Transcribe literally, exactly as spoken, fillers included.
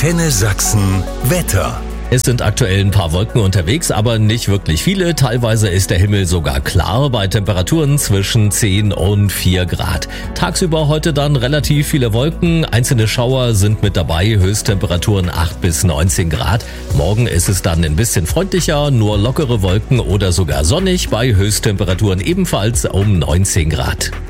Antenne Sachsen Wetter. Es sind aktuell ein paar Wolken unterwegs, aber nicht wirklich viele. Teilweise ist der Himmel sogar klar bei Temperaturen zwischen zehn und vier Grad. Tagsüber heute dann relativ viele Wolken. Einzelne Schauer sind mit dabei. Höchsttemperaturen acht bis neunzehn Grad. Morgen ist es dann ein bisschen freundlicher, nur lockere Wolken oder sogar sonnig bei Höchsttemperaturen ebenfalls um neunzehn Grad.